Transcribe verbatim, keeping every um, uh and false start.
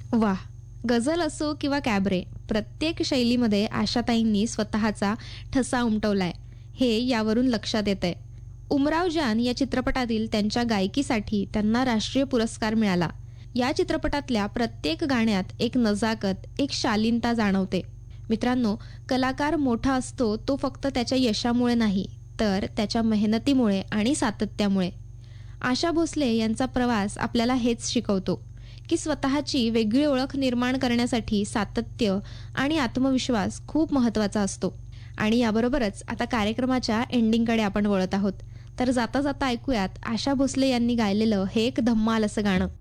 वाह! गझल असो किंवा कॅबरे, प्रत्येक शैलीमध्ये आशाताईंनी स्वतःचा ठसा उमटवलाय, हे यावरून लक्षात येतंय. उमराव जान या चित्रपटातील त्यांच्या गायकीसाठी त्यांना राष्ट्रीय पुरस्कार मिळाला. या चित्रपटातल्या प्रत्येक गाण्यात एक नजाकत, एक शालीनता जाणवते. मित्रांनो, कलाकार मोठा असतो तो फक्त त्याच्या यशामुळे नाही, तर त्याच्या मेहनतीमुळे आणि सातत्यामुळे. आशा भोसले यांचा प्रवास आपल्याला हेच शिकवतो, की स्वतःची वेगळी ओळख निर्माण करण्यासाठी सातत्य आणि आत्मविश्वास खूप महत्त्वाचा असतो. आणि याबरोबरच आता कार्यक्रमाच्या एंडिंगकडे आपण वळत आहोत. तर जाता जाता ऐकूयात आशा भोसले यांनी गायलेलं हे एक धम्माल असं गाणं.